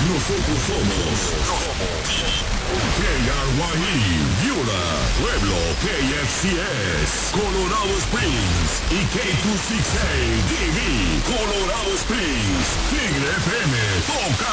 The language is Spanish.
Nosotros somos KRYE, Viola, Pueblo, KFCS, Colorado Springs y K268DB, Colorado Springs, Tigre FM, toca